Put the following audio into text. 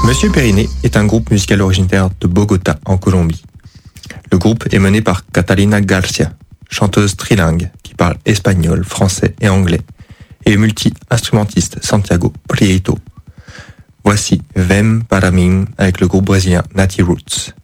Monsieur Periné est un groupe musical originaire de Bogota, en Colombie. Le groupe est mené par Catalina Garcia, chanteuse trilingue qui parle espagnol, français et anglais, et le multi-instrumentiste Santiago Prieto. Voici Vem para mim avec le groupe brésilien Nati Roots.